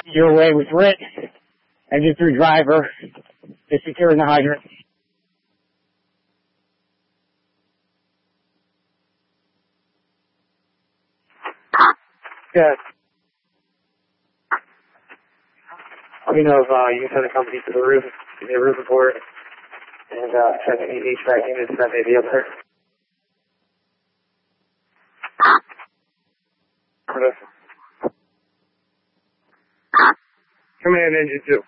Your way with Rick. Engine 3 driver is securing the hydrant. Good. Let me know if you can send a company to the roof, give me a roof report, and check any HVAC units that may be up there. Command engine 2.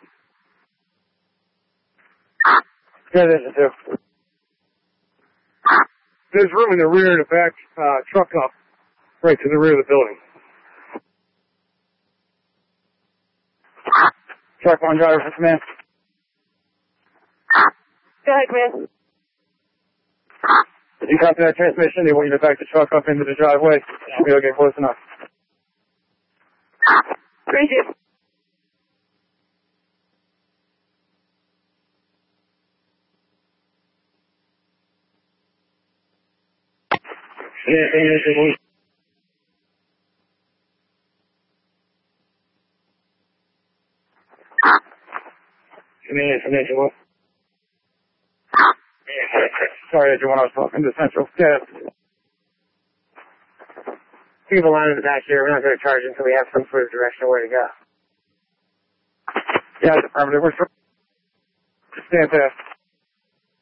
Command engine 2. There's room in the rear to back truck up right to the rear of the building. Truck 1 driver for command. Go ahead, command. Did you copy that transmission? They want you to back the truck up into the driveway. We'll get close enough. Thank you. Engine 1. Sorry, Engine 1, I was talking to Central. Yeah. Keep a line in the back here. We're not going to charge until we have some sort of direction of where to go. Yeah, affirmative. We're stand fast.